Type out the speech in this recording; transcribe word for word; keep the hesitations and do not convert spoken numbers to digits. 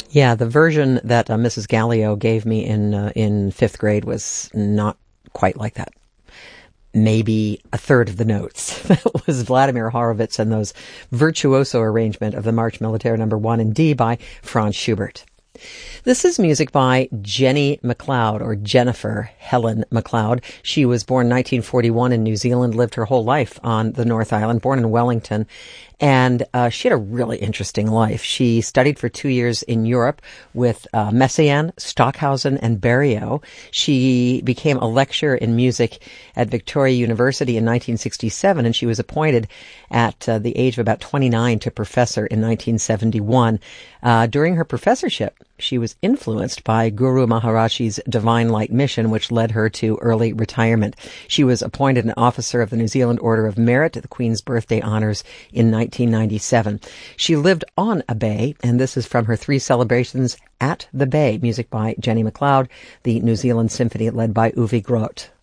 Yeah, the version that uh, Missus Gallio gave me in uh, in fifth grade was not quite like that. Maybe a third of the notes. That was Vladimir Horowitz and those virtuoso arrangement of the March Militaire number one in D by Franz Schubert. This is music by Jenny MacLeod, or Jennifer Helen MacLeod. She was born nineteen forty-one in New Zealand, lived her whole life on the North Island, born in Wellington. And uh, she had a really interesting life. She studied for two years in Europe with uh, Messiaen, Stockhausen, and Berio. She became a lecturer in music at Victoria University in nineteen sixty-seven, and she was appointed at uh, the age of about twenty-nine to professor in nineteen seventy-one. Uh, during her professorship, she was influenced by Guru Maharaj's Divine Light mission, which led her to early retirement. She was appointed an officer of the New Zealand Order of Merit at the Queen's Birthday Honours in nineteen ninety-seven. She lived on a bay, and this is from her three celebrations at the Bay, music by Jenny MacLeod, the New Zealand Symphony led by Uwe Groth.